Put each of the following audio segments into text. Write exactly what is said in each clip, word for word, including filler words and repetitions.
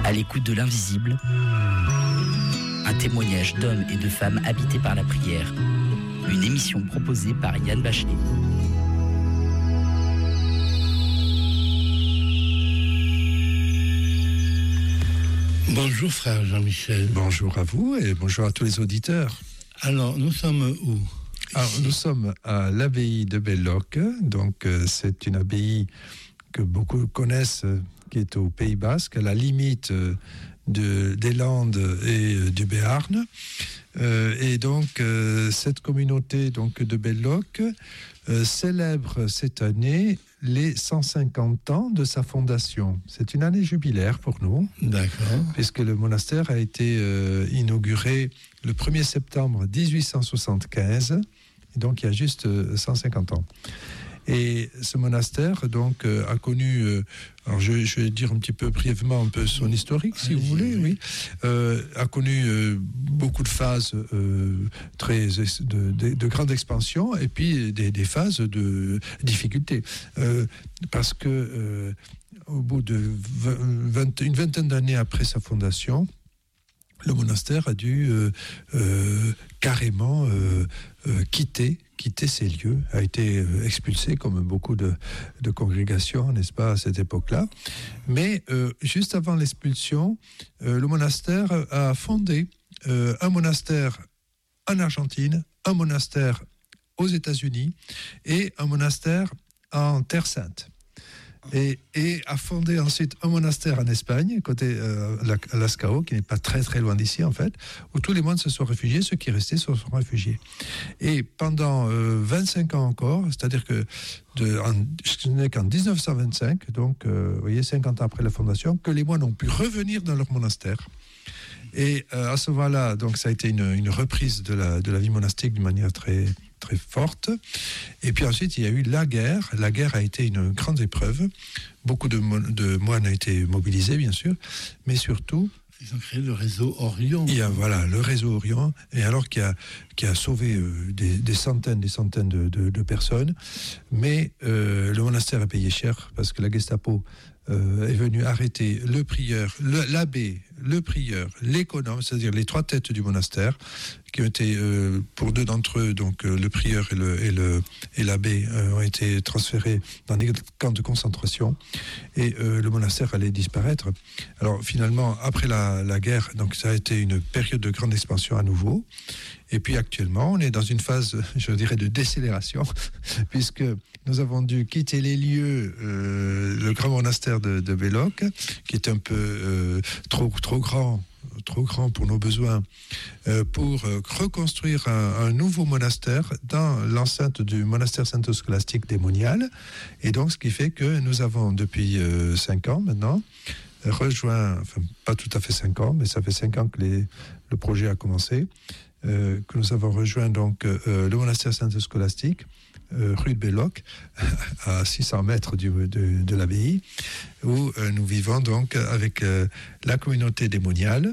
À l'écoute de l'invisible, un témoignage d'hommes et de femmes habités par la prière. Une émission proposée par Yann Bachelet. Bonjour frère Jean-Michel. Bonjour à vous et bonjour à tous les auditeurs. Alors, nous sommes où ? Alors, nous sommes à l'abbaye de Belloc. Donc, euh, c'est une abbaye que beaucoup connaissent, euh, qui est au Pays Basque, à la limite euh, de, des Landes et euh, du Béarn. Euh, et donc, euh, cette communauté donc, de Belloc euh, célèbre cette année les cent cinquante ans de sa fondation. C'est une année jubilaire pour nous. D'accord. Puisque le monastère a été euh, inauguré le premier septembre dix-huit cent soixante-quinze, et donc il y a juste euh, cent cinquante ans. Et ce monastère donc euh, a connu, euh, alors je, je vais dire un petit peu brièvement un peu son historique, si Allez, vous voulez, oui, euh, a connu euh, beaucoup de phases euh, très de, de, de grande expansion et puis des, des phases de difficulté, euh, parce que euh, au bout de vingt, une vingtaine d'années après sa fondation, le monastère a dû euh, euh, carrément euh, euh, quitter, quitter ces lieux, a été euh, expulsé comme beaucoup de, de congrégations, n'est-ce pas, à cette époque-là. Mais euh, juste avant l'expulsion, euh, le monastère a fondé euh, un monastère en Argentine, un monastère aux États-Unis et un monastère en Terre Sainte. Et, et a fondé ensuite un monastère en Espagne, côté euh, Lascaux, qui n'est pas très très loin d'ici en fait, où tous les moines se sont réfugiés, ceux qui restaient se sont réfugiés. Et pendant euh, vingt-cinq ans encore, c'est-à-dire que de, en, ce n'est qu'en dix-neuf cent vingt-cinq, donc euh, vous voyez, cinquante ans après la fondation, que les moines ont pu revenir dans leur monastère. Et euh, à ce moment-là, donc ça a été une, une reprise de la, de la vie monastique d'une manière très très forte. Et puis ensuite, il y a eu la guerre. La guerre a été une grande épreuve. Beaucoup de, mo- de moines ont été mobilisés, bien sûr, mais surtout... Ils ont créé le réseau Orion. Il y a voilà, le réseau Orion, et alors qui a, qui a sauvé euh, des, des centaines des centaines de, de, de personnes. Mais euh, le monastère a payé cher, parce que la Gestapo euh, est venue arrêter le prieur, le, l'abbé, le prieur, l'économe, c'est-à-dire les trois têtes du monastère, qui ont été, euh, pour deux d'entre eux, donc euh, le prieur et, le, et, le, et l'abbé, euh, ont été transférés dans des camps de concentration, et euh, le monastère allait disparaître. Alors finalement, après la, la guerre, donc ça a été une période de grande expansion à nouveau, et puis actuellement, on est dans une phase, je dirais, de décélération, puisque nous avons dû quitter les lieux, euh, le grand monastère de, de Belloc, qui est un peu euh, trop, trop grand, trop grand pour nos besoins, euh, pour euh, reconstruire un, un nouveau monastère dans l'enceinte du monastère saint-scolastique des Moniales. Et donc, ce qui fait que nous avons, depuis euh, cinq ans maintenant, rejoint, enfin, pas tout à fait cinq ans, mais ça fait cinq ans que les, le projet a commencé, euh, que nous avons rejoint donc euh, le monastère saint-scolastique, Euh, rue de Belloc, à six cents mètres du, de, de l'abbaye, où euh, nous vivons donc avec euh, la communauté des Moniales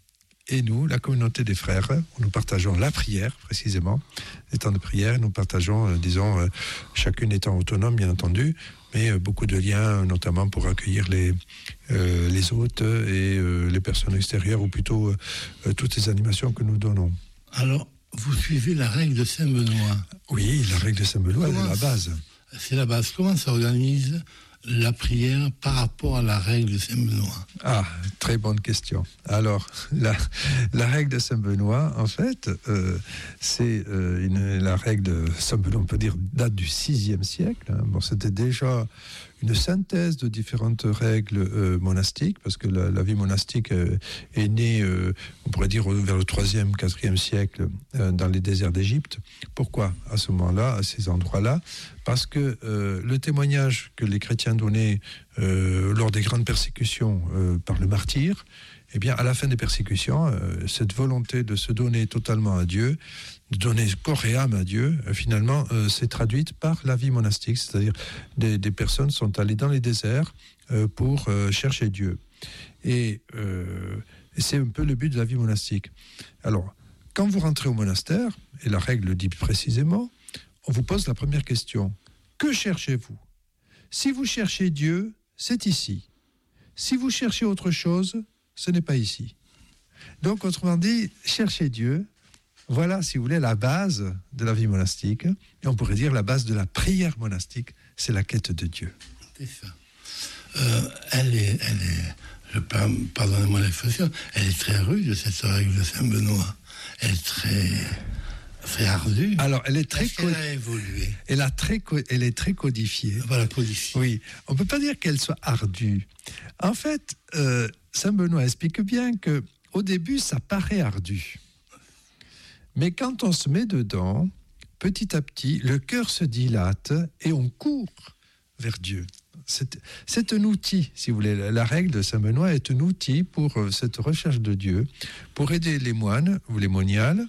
et nous, la communauté des frères, où nous partageons la prière, précisément, les temps de prière, nous partageons, euh, disons, euh, chacune étant autonome, bien entendu, mais euh, beaucoup de liens, notamment pour accueillir les, euh, les hôtes et euh, les personnes extérieures, ou plutôt euh, toutes les animations que nous donnons. Alors, vous suivez la règle de Saint-Benoît. Oui, la règle de Saint-Benoît, c'est la base. C'est la base. Comment s'organise la prière par rapport à la règle de Saint-Benoît ? Ah, très bonne question. Alors, la, la règle de Saint-Benoît, en fait, euh, c'est euh, une, la règle de Saint-Benoît, on peut dire, date du sixième siècle. Hein. Bon, c'était déjà une synthèse de différentes règles euh, monastiques, parce que la, la vie monastique euh, est née, euh, on pourrait dire, vers le troisième, quatrième siècle, euh, dans les déserts d'Égypte. Pourquoi, à ce moment-là, à ces endroits-là ? Parce que euh, le témoignage que les chrétiens donnaient euh, lors des grandes persécutions euh, par le martyr, eh bien, à la fin des persécutions, euh, cette volonté de se donner totalement à Dieu, de donner corps et âme à Dieu, euh, finalement, euh, s'est traduite par la vie monastique, c'est-à-dire des, des personnes sont allées dans les déserts euh, pour euh, chercher Dieu. Et, euh, et c'est un peu le but de la vie monastique. Alors, quand vous rentrez au monastère, et la règle le dit précisément, on vous pose la première question. Que cherchez-vous ? Si vous cherchez Dieu, c'est ici. Si vous cherchez autre chose, ce n'est pas ici. Donc, autrement dit, chercher Dieu, voilà, si vous voulez, la base de la vie monastique. Et on pourrait dire la base de la prière monastique, c'est la quête de Dieu. C'est ça. Euh, elle est, elle est, je parle, pardonnez-moi l'expression, elle est très rude, cette règle de Saint-Benoît. Elle est très, très ardue. Alors, elle est très... Est-ce qu'elle a évolué ? Elle, a très co- elle est très codifiée. Voilà, codifiée. Oui, on ne peut pas dire qu'elle soit ardue. En fait, euh, Saint-Benoît explique bien que au début, ça paraît ardu. Mais quand on se met dedans, petit à petit, le cœur se dilate et on court vers Dieu. C'est, c'est un outil, si vous voulez. La règle de Saint-Benoît est un outil pour cette recherche de Dieu, pour aider les moines ou les moniales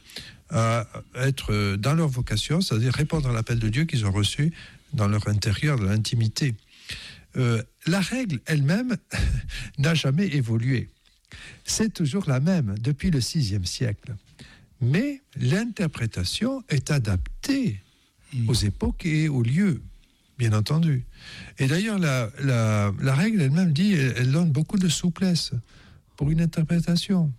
à être dans leur vocation, c'est-à-dire répondre à l'appel de Dieu qu'ils ont reçu dans leur intérieur, dans l'intimité. Euh, la règle elle-même n'a jamais évolué. C'est toujours la même depuis le sixième siècle. Mais l'interprétation est adaptée mmh. aux époques et aux lieux, bien entendu. Et d'ailleurs, la, la, la règle elle-même dit, elle, elle donne beaucoup de souplesse pour une interprétation,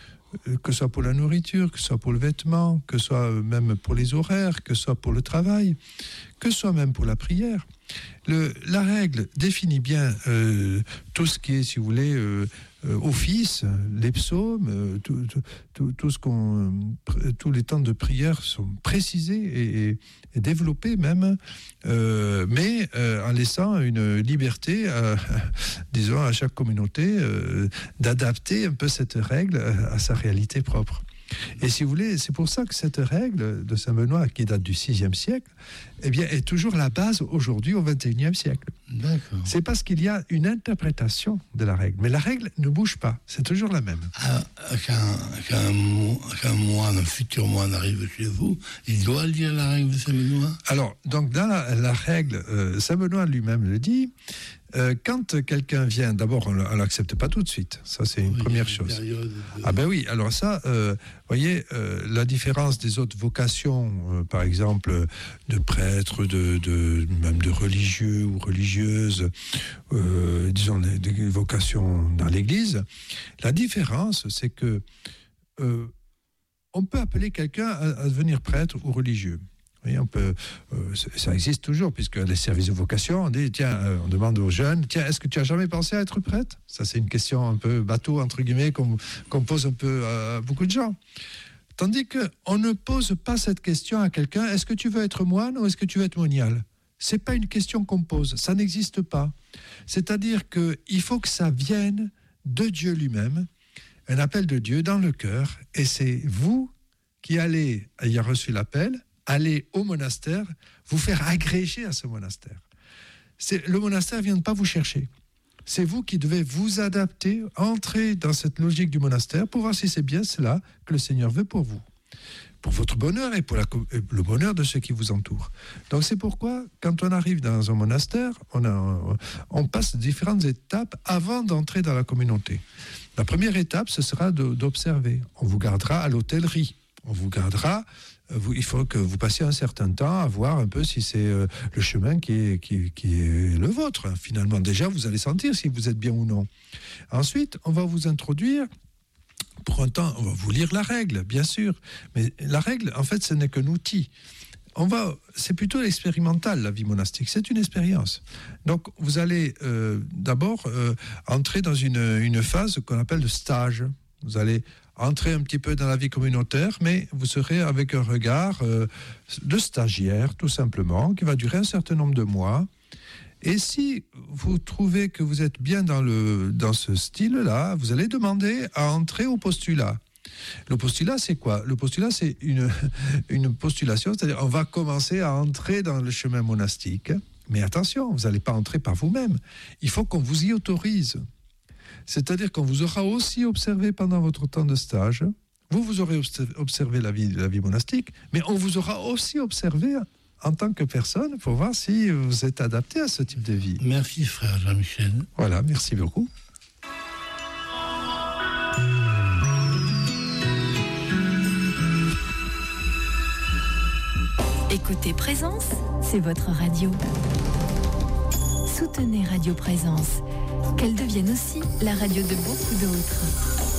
que ce soit pour la nourriture, que ce soit pour le vêtement, que ce soit même pour les horaires, que ce soit pour le travail, que ce soit même pour la prière. Le, la règle définit bien euh, tout ce qui est, si vous voulez, euh, euh, office, les psaumes, euh, tout, tout, tout, tout ce qu'on, euh, tous les temps de prière sont précisés et, et, et développés même, euh, mais euh, en laissant une liberté, à, disons, à chaque communauté euh, d'adapter un peu cette règle à sa réalité propre. Et si vous voulez, c'est pour ça que cette règle de Saint-Benoît, qui date du sixième siècle, eh bien, est toujours la base aujourd'hui au vingt et unième siècle. D'accord. C'est parce qu'il y a une interprétation de la règle. Mais la règle ne bouge pas, c'est toujours la même. Ah, quand, quand, quand un moine, un futur moine arrive chez vous, il doit lire la règle de Saint-Benoît ? Alors, donc dans la, la règle, euh, Saint-Benoît lui-même le dit, Euh, quand quelqu'un vient, d'abord, on ne l'accepte pas tout de suite. Ça, c'est une oui, première chose. De... Ah ben oui, alors ça, vous euh, voyez, euh, la différence des autres vocations, euh, par exemple, de prêtres, de, de, même de religieux ou religieuses, euh, disons, des, des vocations dans l'Église, la différence, c'est que euh, on peut appeler quelqu'un à, à devenir prêtre ou religieux. Oui, on peut, euh, ça existe toujours, puisque les services de vocation, on dit, tiens, euh, on demande aux jeunes, tiens, est-ce que tu as jamais pensé à être prêtre ? Ça, c'est une question un peu bateau, entre guillemets, qu'on, qu'on pose un peu à beaucoup de gens. Tandis qu'on ne pose pas cette question à quelqu'un, est-ce que tu veux être moine ou est-ce que tu veux être monial ? C'est pas une question qu'on pose, ça n'existe pas. C'est-à-dire qu'il faut que ça vienne de Dieu lui-même, un appel de Dieu dans le cœur, et c'est vous qui allez, ayant reçu l'appel, aller au monastère, vous faire agréger à ce monastère. C'est, le monastère ne vient pas vous chercher. C'est vous qui devez vous adapter, entrer dans cette logique du monastère pour voir si c'est bien cela que le Seigneur veut pour vous, pour votre bonheur et pour la, le bonheur de ceux qui vous entourent. Donc c'est pourquoi, quand on arrive dans un monastère, on, a, on passe différentes étapes avant d'entrer dans la communauté. La première étape, ce sera de, d'observer. On vous gardera à l'hôtellerie. On vous gardera... Vous, il faut que vous passiez un certain temps à voir un peu si c'est euh, le chemin qui est, qui, qui est le vôtre. Finalement, déjà, vous allez sentir si vous êtes bien ou non. Ensuite, on va vous introduire, pour un temps, on va vous lire la règle, bien sûr. Mais la règle, en fait, ce n'est qu'un outil. On va, c'est plutôt expérimental, la vie monastique. C'est une expérience. Donc, vous allez euh, d'abord euh, entrer dans une, une phase qu'on appelle de stage. Vous allez entrer un petit peu dans la vie communautaire, mais vous serez avec un regard euh, de stagiaire, tout simplement, qui va durer un certain nombre de mois. Et si vous trouvez que vous êtes bien dans, le, dans ce style-là, vous allez demander à entrer au postulat. Le postulat, c'est quoi ? Le postulat, c'est une, une postulation, c'est-à-dire on va commencer à entrer dans le chemin monastique. Mais attention, vous n'allez pas entrer par vous-même. Il faut qu'on vous y autorise. C'est-à-dire qu'on vous aura aussi observé pendant votre temps de stage. Vous, vous aurez observé la vie, la vie monastique, mais on vous aura aussi observé en tant que personne pour voir si vous êtes adapté à ce type de vie. Merci, frère Jean-Michel. Voilà, merci beaucoup. Écoutez Présence, c'est votre radio. Soutenez Radio Présence. qu'elle devienne aussi la radio de beaucoup d'autres.